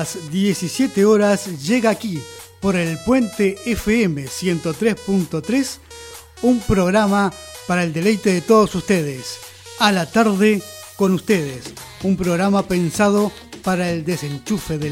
las 17 horas llega aquí, por el Puente FM 103.3, un programa para el deleite de todos ustedes. A la tarde con ustedes, un programa pensado para el desenchufe del